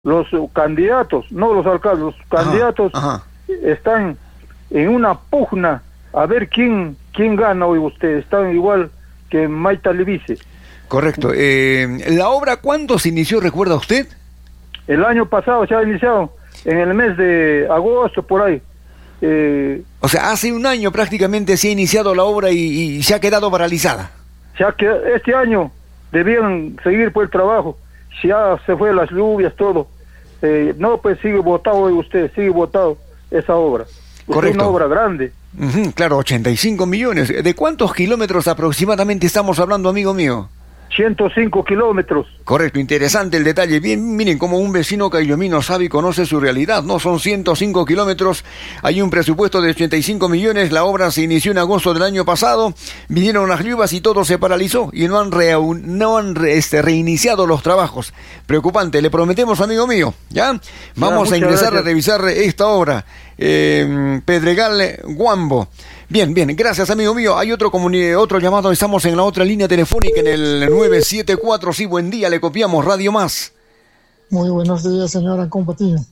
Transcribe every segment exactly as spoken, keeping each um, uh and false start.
los candidatos, no los alcaldes, los candidatos ajá, ajá. están en una pugna a ver quién quién gana hoy. Ustedes están igual que Maita Levice. Correcto. Eh, ¿La obra cuándo se inició, recuerda usted? El año pasado se ha iniciado, en el mes de agosto, por ahí. Eh, o sea, hace un año prácticamente se ha iniciado la obra y, y se ha quedado paralizada. Ya que este año debían seguir por el trabajo, ya se fue las lluvias, todo. Eh, no, pues sigue votado hoy usted, sigue votado esa obra. Correcto. Es una obra grande. Uh-huh, claro, ochenta y cinco millones. ¿De cuántos kilómetros aproximadamente estamos hablando, amigo mío? ciento cinco kilómetros. Correcto, interesante el detalle. Bien, miren cómo un vecino caillomino sabe y conoce su realidad, ¿no? Son ciento cinco kilómetros, hay un presupuesto de ochenta y cinco millones, la obra se inició en agosto del año pasado, vinieron las lluvias y todo se paralizó y no han, reun- no han re- este, reiniciado los trabajos. Preocupante, le prometemos, amigo mío, ¿ya? Vamos ya, a ingresar gracias. a revisar esta obra. Eh, Pedregal Guambo. Bien, bien, gracias, amigo mío. Hay otro comuni- otro llamado, estamos en la otra línea telefónica en el nueve siete cuatro. Sí, buen día, le copiamos Radio Más. Muy buenos días, señora Compatina.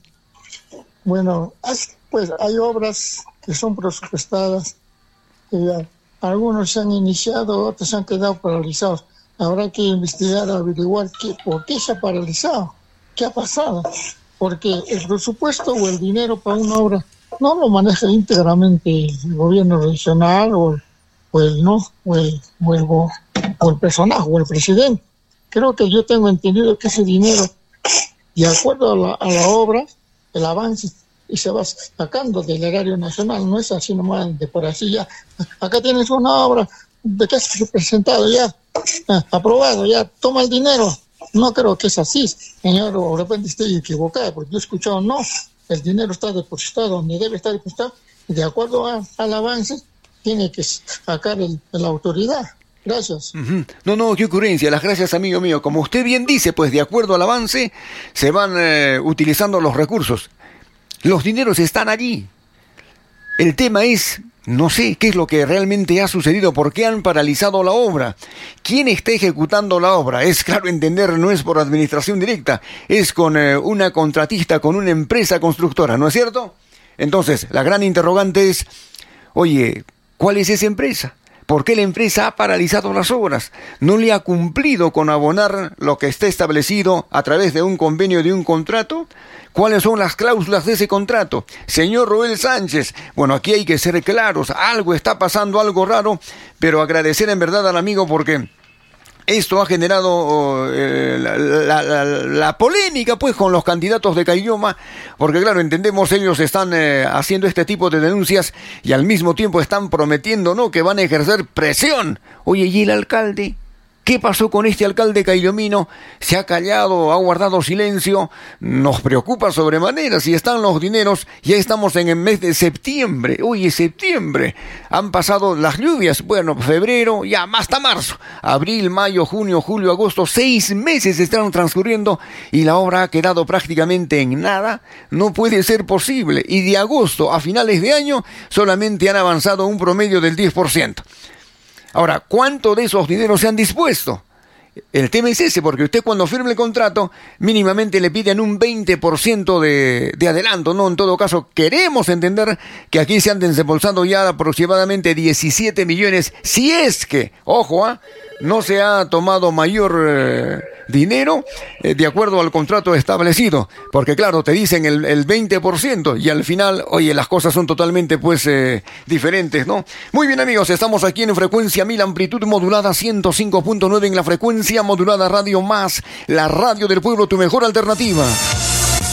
Bueno, pues hay obras que son presupuestadas, que ya, algunos se han iniciado, otros se han quedado paralizados. Habrá que investigar, averiguar qué, por qué se ha paralizado, qué ha pasado, porque el presupuesto o el dinero para una obra no lo maneja íntegramente el gobierno regional o, o el no o el, o el o el personaje o el presidente. Creo que yo tengo entendido que ese dinero, de acuerdo a la, a la obra, el avance y se va sacando del erario nacional, no es así nomás de por así ya. Acá tienes una obra de que has presentado ya, ah, aprobado, ya toma el dinero. No creo que es así, señor, o de repente estoy equivocado, porque yo he escuchado no. El dinero está depositado donde debe estar depositado y de acuerdo a, al avance tiene que sacar el, la autoridad. Gracias. Uh-huh. No, no, qué ocurrencia. Las gracias, amigo mío. Como usted bien dice, pues de acuerdo al avance se van eh, utilizando los recursos. Los dineros están allí. El tema es, no sé qué es lo que realmente ha sucedido, por qué han paralizado la obra, quién está ejecutando la obra. Es claro entender, no es por administración directa, es con eh, una contratista, con una empresa constructora, ¿no es cierto? Entonces, la gran interrogante es, oye, ¿cuál es esa empresa? ¿Por qué la empresa ha paralizado las obras? ¿No le ha cumplido con abonar lo que está establecido a través de un convenio, de un contrato? ¿Cuáles son las cláusulas de ese contrato? Señor Roel Sánchez, bueno, aquí hay que ser claros, algo está pasando, algo raro, pero agradecer en verdad al amigo porque esto ha generado eh, la, la, la, la polémica pues con los candidatos de Caylloma, porque claro, entendemos, ellos están eh, haciendo este tipo de denuncias y al mismo tiempo están prometiendo, ¿no?, que van a ejercer presión. Oye, ¿y el alcalde? ¿Qué pasó con este alcalde caillomino? ¿Se ha callado, ha guardado silencio? Nos preocupa sobremanera. Si están los dineros, ya estamos en el mes de septiembre. Oye, septiembre. Han pasado las lluvias. Bueno, febrero, ya hasta marzo. Abril, mayo, junio, julio, agosto. Seis meses están transcurriendo y la obra ha quedado prácticamente en nada. No puede ser posible. Y de agosto a finales de año solamente han avanzado un promedio del diez por ciento. Ahora, ¿cuánto de esos dineros se han dispuesto? El tema es ese, porque usted cuando firme el contrato, mínimamente le piden un veinte por ciento de, de adelanto, ¿no? En todo caso, queremos entender que aquí se han desembolsado ya aproximadamente diecisiete millones, si es que, ojo, ¿ah? no se ha tomado mayor eh, dinero eh, de acuerdo al contrato establecido, porque claro, te dicen el, el veinte por ciento y al final, oye, las cosas son totalmente pues eh, diferentes, ¿no? Muy bien, amigos, estamos aquí en frecuencia mil, amplitud modulada ciento cinco punto nueve en la frecuencia modulada Radio Más, la radio del pueblo, tu mejor alternativa.